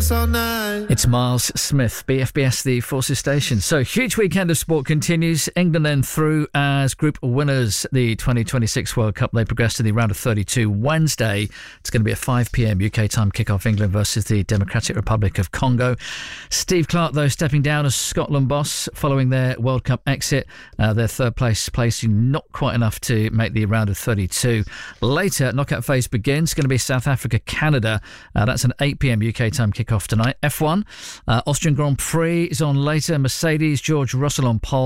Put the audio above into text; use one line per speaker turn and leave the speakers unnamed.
us all night.
It's Miles Smith, BFBS, the Forces Station. So, huge weekend of sport continues. England then through as group winners the 2026 World Cup. They progress to the round of 32 Wednesday. It's going to be a 5 p.m. UK time kickoff, England versus the Democratic Republic of Congo. Steve Clarke, though, stepping down as Scotland boss following their World Cup exit. Their third place placing not quite enough to make the round of 32. Later, knockout phase begins. It's going to be South Africa, Canada. That's an 8 p.m. UK time kickoff tonight. F1, Austrian Grand Prix is on later. Mercedes, George Russell on pole.